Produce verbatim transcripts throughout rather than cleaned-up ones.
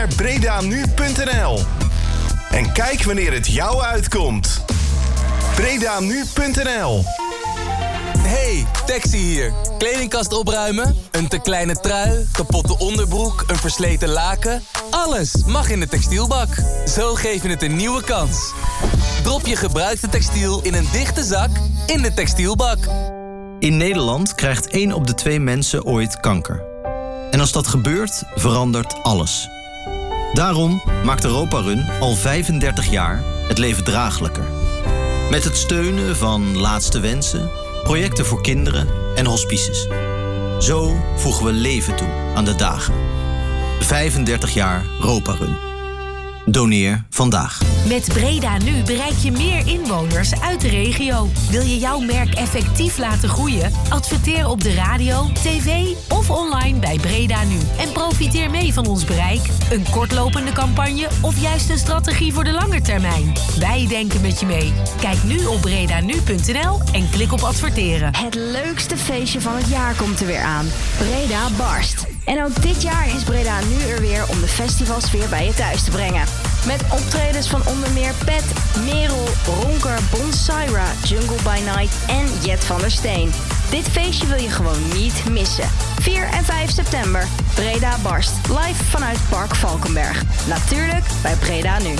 Bredanu punt n l en kijk wanneer het jou uitkomt. Bredanu punt n l. Hey, Taxi hier. Kledingkast opruimen? Een te kleine trui, kapotte onderbroek, een versleten laken? Alles mag in de textielbak. Zo geef je het een nieuwe kans. Drop je gebruikte textiel in een dichte zak in de textielbak. In Nederland krijgt één op de twee mensen ooit kanker. En als dat gebeurt, verandert alles. Daarom maakt Europa Run al vijfendertig jaar het leven draaglijker. Met het steunen van Laatste Wensen, projecten voor kinderen en hospices. Zo voegen we leven toe aan de dagen. vijfendertig jaar Europa Run. Doneer vandaag. Met Breda Nu bereik je meer inwoners uit de regio. Wil je jouw merk effectief laten groeien? Adverteer op de radio, tv of online bij Breda Nu. En profiteer mee van ons bereik, een kortlopende campagne of juist een strategie voor de lange termijn. Wij denken met je mee. Kijk nu op bredanu punt n l en klik op adverteren. Het leukste feestje van het jaar komt er weer aan. Breda barst. En ook dit jaar is Breda Nu er weer om de festivalsfeer bij je thuis te brengen. Met optredens van onder meer Pet, Merel, Ronker, Bonsaira, Jungle by Night en Jet van der Steen. Dit feestje wil je gewoon niet missen. vier en vijf september, Breda barst. Live vanuit Park Valkenberg. Natuurlijk bij Breda Nu.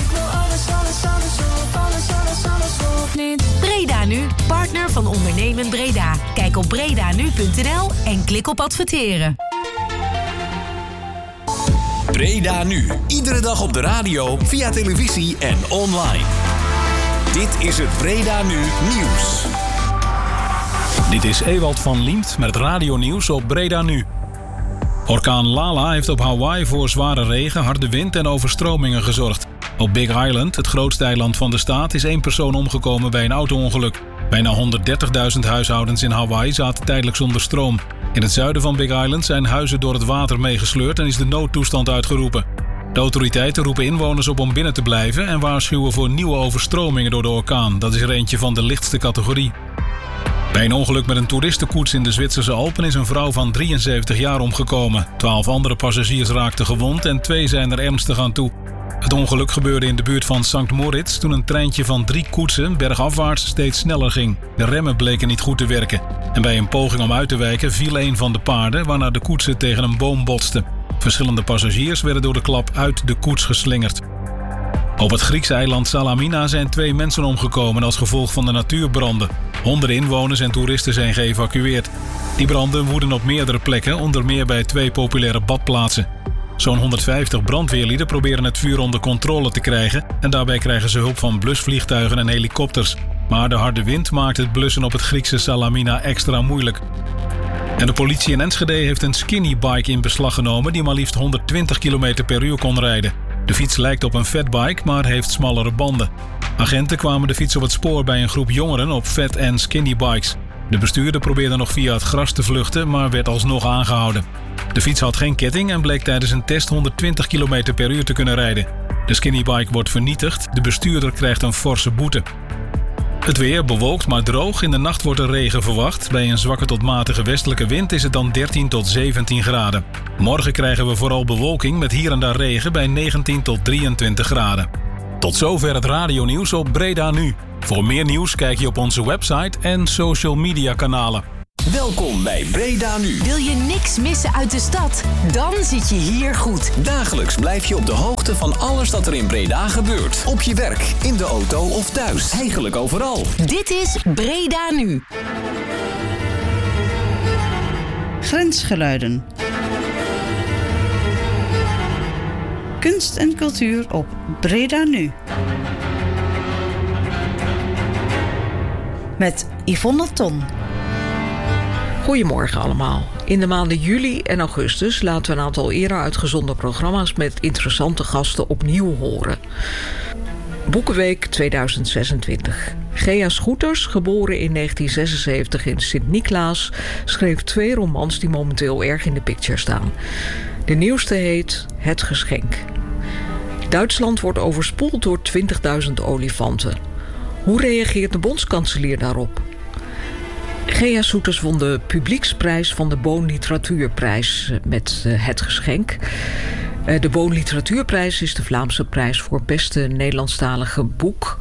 Breda Nu, partner van Ondernemen Breda. Kijk op bredanu punt n l en klik op adverteren. Breda Nu. Iedere dag op de radio, via televisie en online. Dit is het Breda Nu nieuws. Dit is Ewald van Liemt met het radionieuws op Breda Nu. Orkaan Lala heeft op Hawaii voor zware regen, harde wind en overstromingen gezorgd. Op Big Island, het grootste eiland van de staat, is één persoon omgekomen bij een auto-ongeluk. Bijna honderddertigduizend huishoudens in Hawaii zaten tijdelijk zonder stroom. In het zuiden van Big Island zijn huizen door het water meegesleurd en is de noodtoestand uitgeroepen. De autoriteiten roepen inwoners op om binnen te blijven en waarschuwen voor nieuwe overstromingen door de orkaan. Dat is er eentje van de lichtste categorie. Bij een ongeluk met een toeristenkoets in de Zwitserse Alpen is een vrouw van drieënzeventig jaar omgekomen. Twaalf andere passagiers raakten gewond en twee zijn er ernstig aan toe. Het ongeluk gebeurde in de buurt van Sankt Moritz toen een treintje van drie koetsen bergafwaarts steeds sneller ging. De remmen bleken niet goed te werken. En bij een poging om uit te wijken viel een van de paarden, waarna de koetsen tegen een boom botsten. Verschillende passagiers werden door de klap uit de koets geslingerd. Op het Griekse eiland Salamina zijn twee mensen omgekomen als gevolg van de natuurbranden. Honderden inwoners en toeristen zijn geëvacueerd. Die branden woeden op meerdere plekken, onder meer bij twee populaire badplaatsen. Zo'n honderdvijftig brandweerlieden proberen het vuur onder controle te krijgen en daarbij krijgen ze hulp van blusvliegtuigen en helikopters. Maar de harde wind maakt het blussen op het Griekse Salamina extra moeilijk. En de politie in Enschede heeft een skinnybike in beslag genomen die maar liefst honderdtwintig kilometer per uur kon rijden. De fiets lijkt op een fatbike, maar heeft smallere banden. Agenten kwamen de fiets op het spoor bij een groep jongeren op fat- en skinnybikes. De bestuurder probeerde nog via het gras te vluchten, maar werd alsnog aangehouden. De fiets had geen ketting en bleek tijdens een test honderdtwintig kilometer per uur te kunnen rijden. De skinnybike wordt vernietigd, de bestuurder krijgt een forse boete. Het weer bewolkt maar droog, in de nacht wordt er regen verwacht. Bij een zwakke tot matige westelijke wind is het dan dertien tot zeventien graden. Morgen krijgen we vooral bewolking met hier en daar regen bij negentien tot drieëntwintig graden. Tot zover het radionieuws op Breda Nu. Voor meer nieuws kijk je op onze website en social media kanalen. Welkom bij Breda Nu. Wil je niks missen uit de stad? Dan zit je hier goed. Dagelijks blijf je op de hoogte van alles dat er in Breda gebeurt. Op je werk, in de auto of thuis. Eigenlijk overal. Dit is Breda Nu. Grensgeluiden. Kunst en cultuur op Breda Nu. Met Yvonne Ton. Goedemorgen allemaal. In de maanden juli en augustus laten we een aantal eerder uitgezonden programma's met interessante gasten opnieuw horen. Boekenweek tweeduizend zesentwintig. Gea Scooters, geboren in negentien zesenzeventig in Sint-Niklaas, schreef twee romans die momenteel erg in de picture staan. De nieuwste heet Het Geschenk. Duitsland wordt overspoeld door twintigduizend olifanten. Hoe reageert de bondskanselier daarop? Gea Scooters won de publieksprijs van de Boon Literatuurprijs met uh, Het Geschenk. De Boon Literatuurprijs is de Vlaamse prijs voor beste Nederlandstalige boek.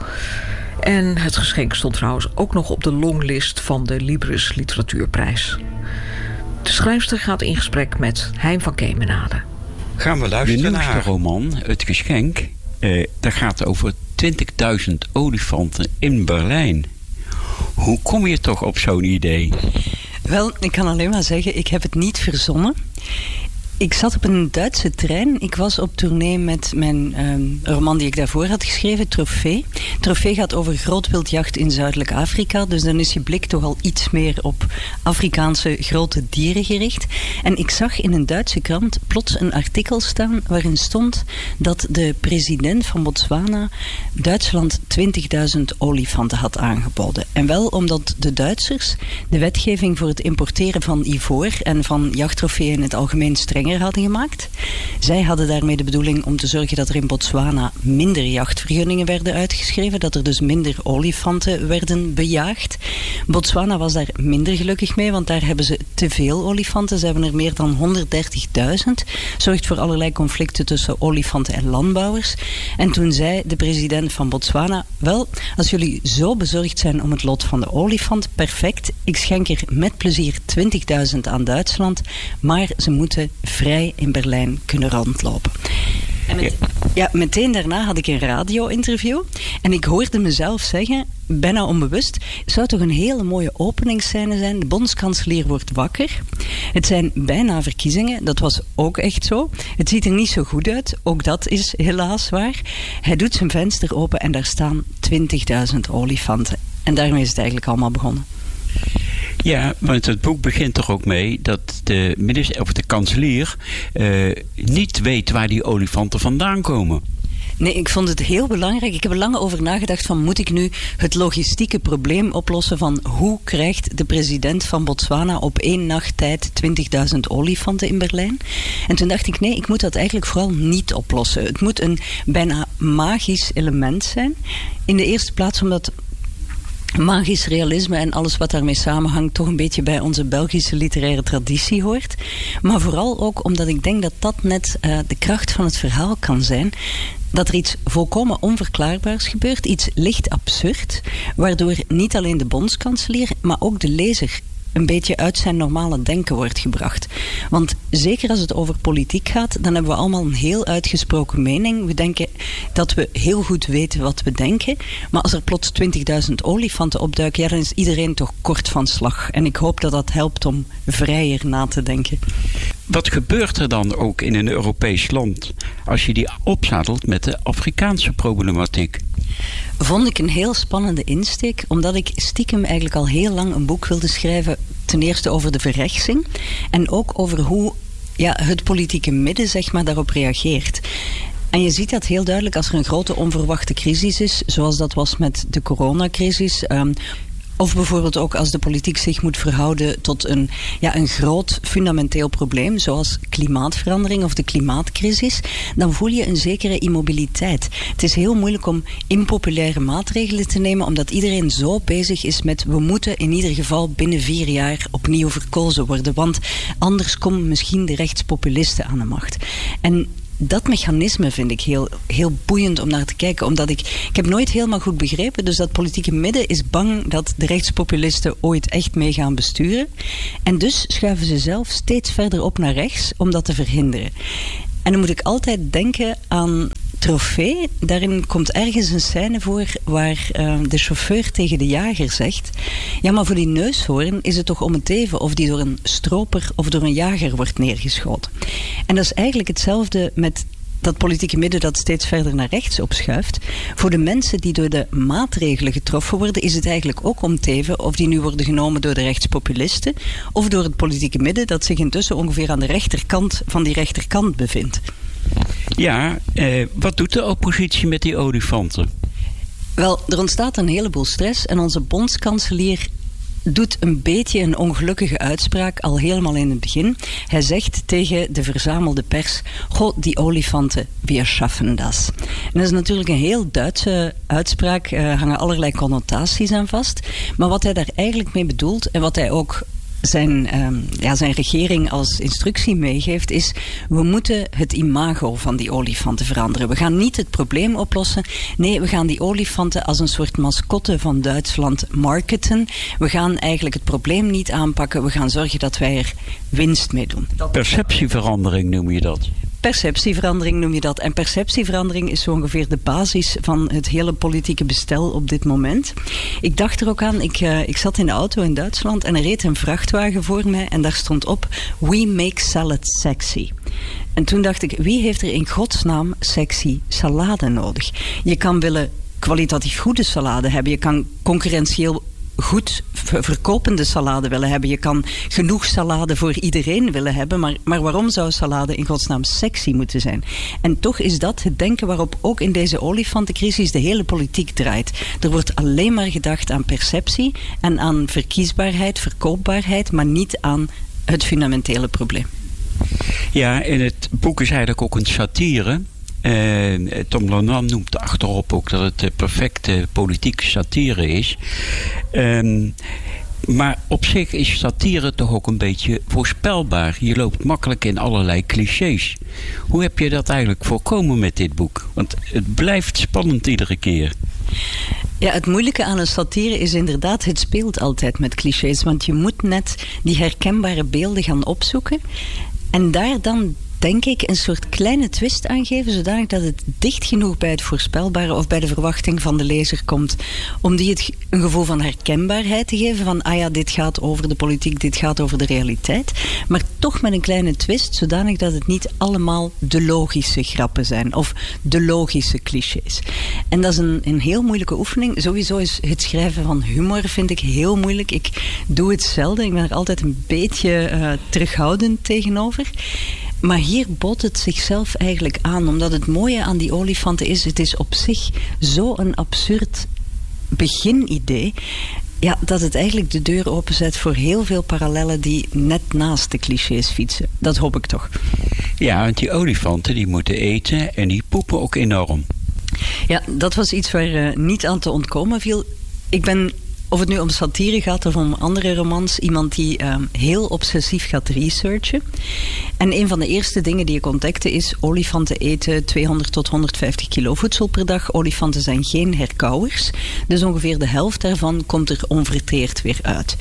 En het geschenk stond trouwens ook nog op de longlist van de Libris Literatuurprijs. De schrijfster gaat in gesprek met Hein van Kemenade. Gaan we luisteren de naar de roman Het Geschenk. Uh, dat gaat over twintigduizend olifanten in Berlijn. Hoe kom je toch op zo'n idee? Wel, ik kan alleen maar zeggen, ik heb het niet verzonnen. Ik zat op een Duitse trein. Ik was op tournee met mijn um, roman die ik daarvoor had geschreven, Trofee. Trofee gaat over grootwildjacht in Zuidelijk Afrika. Dus dan is je blik toch al iets meer op Afrikaanse grote dieren gericht. En ik zag in een Duitse krant plots een artikel staan waarin stond dat de president van Botswana Duitsland twintigduizend olifanten had aangeboden. En wel omdat de Duitsers de wetgeving voor het importeren van ivoor en van jachttrofeeën in het algemeen strenger hadden gemaakt. Zij hadden daarmee de bedoeling om te zorgen dat er in Botswana minder jachtvergunningen werden uitgeschreven, dat er dus minder olifanten werden bejaagd. Botswana was daar minder gelukkig mee, want daar hebben ze te veel olifanten. Ze hebben er meer dan honderddertigduizend. Zorgt voor allerlei conflicten tussen olifanten en landbouwers. En toen zei de president van Botswana, wel, als jullie zo bezorgd zijn om het lot van de olifant, perfect. Ik schenk er met plezier twintigduizend aan Duitsland, maar ze moeten vrij in Berlijn kunnen rondlopen. En met, ja, meteen daarna had ik een radio-interview en ik hoorde mezelf zeggen, bijna onbewust, het zou toch een hele mooie openingsscène zijn. De bondskanselier wordt wakker. Het zijn bijna verkiezingen, dat was ook echt zo. Het ziet er niet zo goed uit, ook dat is helaas waar. Hij doet zijn venster open en daar staan twintigduizend olifanten. En daarmee is het eigenlijk allemaal begonnen. Ja, want het boek begint toch ook mee dat de minister of de kanselier uh, niet weet waar die olifanten vandaan komen. Nee, ik vond het heel belangrijk. Ik heb er lang over nagedacht van, moet ik nu het logistieke probleem oplossen van hoe krijgt de president van Botswana op één nacht tijd twintigduizend olifanten in Berlijn? En toen dacht ik, nee, ik moet dat eigenlijk vooral niet oplossen. Het moet een bijna magisch element zijn. In de eerste plaats omdat magisch realisme en alles wat daarmee samenhangt toch een beetje bij onze Belgische literaire traditie hoort. Maar vooral ook omdat ik denk dat dat net uh, de kracht van het verhaal kan zijn. Dat er iets volkomen onverklaarbaars gebeurt, iets licht absurd, waardoor niet alleen de bondskanselier, maar ook de lezer een beetje uit zijn normale denken wordt gebracht. Want zeker als het over politiek gaat, dan hebben we allemaal een heel uitgesproken mening. We denken dat we heel goed weten wat we denken. Maar als er plots twintigduizend olifanten opduiken, ja, dan is iedereen toch kort van slag. En ik hoop dat dat helpt om vrijer na te denken. Wat gebeurt er dan ook in een Europees land als je die opzadelt met de Afrikaanse problematiek? Vond ik een heel spannende insteek, omdat ik stiekem eigenlijk al heel lang een boek wilde schrijven, ten eerste over de verrechtsing en ook over hoe ja, het politieke midden zeg maar, daarop reageert. En je ziet dat heel duidelijk als er een grote onverwachte crisis is, zoals dat was met de coronacrisis. Um, Of bijvoorbeeld ook als de politiek zich moet verhouden tot een, ja, een groot fundamenteel probleem, zoals klimaatverandering of de klimaatcrisis, dan voel je een zekere immobiliteit. Het is heel moeilijk om impopulaire maatregelen te nemen, omdat iedereen zo bezig is met we moeten in ieder geval binnen vier jaar opnieuw verkozen worden, want anders komen misschien de rechtspopulisten aan de macht. En dat mechanisme vind ik heel, heel boeiend om naar te kijken. Omdat ik, ik heb nooit helemaal goed begrepen. Dus dat politieke midden is bang dat de rechtspopulisten ooit echt mee gaan besturen. En dus schuiven ze zelf steeds verder op naar rechts om dat te verhinderen. En dan moet ik altijd denken aan Trofee. Daarin komt ergens een scène voor waar uh, de chauffeur tegen de jager zegt, ja, maar voor die neushoorn is het toch om het even of die door een stroper of door een jager wordt neergeschoten. En dat is eigenlijk hetzelfde met dat politieke midden dat steeds verder naar rechts opschuift. Voor de mensen die door de maatregelen getroffen worden, is het eigenlijk ook om te even of die nu worden genomen door de rechtspopulisten of door het politieke midden dat zich intussen ongeveer aan de rechterkant van die rechterkant bevindt. Ja, eh, wat doet de oppositie met die olifanten? Wel, er ontstaat een heleboel stress en onze bondskanselier doet een beetje een ongelukkige uitspraak al helemaal in het begin. Hij zegt tegen de verzamelde pers, goh, die olifanten, wir schaffen das. En dat is natuurlijk een heel Duitse uitspraak, er hangen allerlei connotaties aan vast. Maar wat hij daar eigenlijk mee bedoelt en wat hij ook zijn, um, ja, zijn regering als instructie meegeeft, is: we moeten het imago van die olifanten veranderen. We gaan niet het probleem oplossen. Nee, we gaan die olifanten als een soort mascotte van Duitsland marketen. We gaan eigenlijk het probleem niet aanpakken. We gaan zorgen dat wij er winst mee doen. Perceptieverandering noem je dat? Perceptieverandering noem je dat. En perceptieverandering is zo ongeveer de basis van het hele politieke bestel op dit moment. Ik dacht er ook aan, ik, uh, ik zat in de auto in Duitsland en er reed een vrachtwagen voor mij en daar stond op: "We make salad sexy." En toen dacht ik, wie heeft er in godsnaam sexy salade nodig? Je kan willen kwalitatief goede salade hebben, je kan concurrentieel goed verkopende salade willen hebben. Je kan genoeg salade voor iedereen willen hebben, maar, maar waarom zou salade in godsnaam sexy moeten zijn? En toch is dat het denken waarop ook in deze olifantencrisis de hele politiek draait. Er wordt alleen maar gedacht aan perceptie en aan verkiesbaarheid, verkoopbaarheid, maar niet aan het fundamentele probleem. Ja, en het boek is eigenlijk ook een satire. Uh, Tom Lanois noemt achterop ook dat het de perfecte politieke satire is. Um, maar op zich is satire toch ook een beetje voorspelbaar. Je loopt makkelijk in allerlei clichés. Hoe heb je dat eigenlijk voorkomen met dit boek? Want het blijft spannend iedere keer. Ja, het moeilijke aan een satire is inderdaad, het speelt altijd met clichés. Want je moet net die herkenbare beelden gaan opzoeken en daar dan, denk ik, een soort kleine twist aangeven, zodanig dat het dicht genoeg bij het voorspelbare of bij de verwachting van de lezer komt, om die het een gevoel van herkenbaarheid te geven, van ah ja, dit gaat over de politiek, dit gaat over de realiteit, maar toch met een kleine twist, zodanig dat het niet allemaal de logische grappen zijn, of de logische clichés. En dat is een, een heel moeilijke oefening. Sowieso is het schrijven van humor, vind ik, heel moeilijk. Ik doe het zelden, ik ben er altijd een beetje uh, terughoudend tegenover. Maar hier bood het zichzelf eigenlijk aan, omdat het mooie aan die olifanten is, het is op zich zo'n absurd beginidee, ja, dat het eigenlijk de deur openzet voor heel veel parallellen die net naast de clichés fietsen. Dat hoop ik toch. Ja, want die olifanten die moeten eten en die poepen ook enorm. Ja, dat was iets waar uh, niet aan te ontkomen viel. Ik ben, of het nu om satire gaat of om andere romans, iemand die uh, heel obsessief gaat researchen. En een van de eerste dingen die ik ontdekte is: olifanten eten tweehonderd tot honderdvijftig kilo voedsel per dag. Olifanten zijn geen herkauwers. Dus ongeveer de helft daarvan komt er onverteerd weer uit.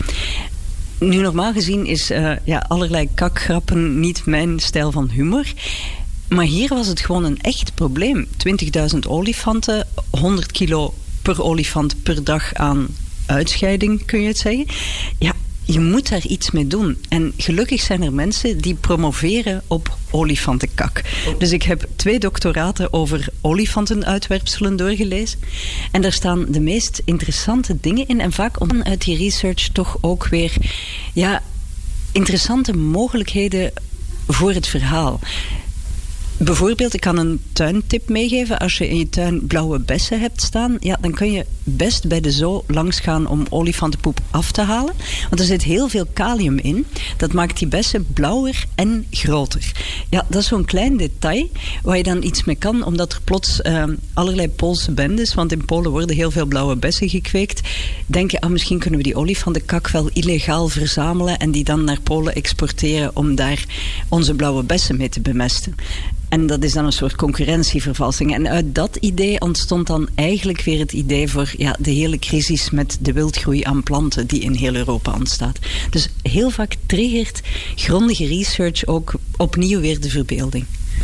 Nu, normaal gezien is uh, ja, allerlei kakgrappen niet mijn stijl van humor. Maar hier was het gewoon een echt probleem. twintigduizend olifanten, honderd kilo per olifant per dag aan uitscheiding, kun je het zeggen. Ja, je moet daar iets mee doen. En gelukkig zijn er mensen die promoveren op olifantenkak. Dus ik heb twee doctoraten over olifantenuitwerpselen doorgelezen. En daar staan de meest interessante dingen in. En vaak om uit die research toch ook weer, ja, interessante mogelijkheden voor het verhaal. Bijvoorbeeld, ik kan een tuintip meegeven. Als je in je tuin blauwe bessen hebt staan, ja, dan kun je best bij de zoo langs gaan om olifantenpoep af te halen. Want er zit heel veel kalium in. Dat maakt die bessen blauwer en groter. Ja, dat is zo'n klein detail waar je dan iets mee kan, omdat er plots uh, allerlei Poolse bendes, want in Polen worden heel veel blauwe bessen gekweekt, denken, ah, misschien kunnen we die olifantenkak wel illegaal verzamelen en die dan naar Polen exporteren om daar onze blauwe bessen mee te bemesten. En dat is dan een soort concurrentievervalsing. En uit dat idee ontstond dan eigenlijk weer het idee voor ja, de hele crisis met de wildgroei aan planten die in heel Europa ontstaat. Dus heel vaak triggert grondige research ook opnieuw weer de verbeelding.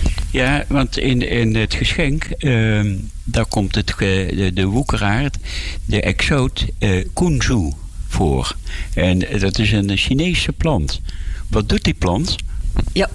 Ja, want in, in het geschenk, uh, daar komt het, uh, de, de woekeraard, de exoot uh, kunzu voor. En dat is een Chinese plant. Wat doet die plant? Ja,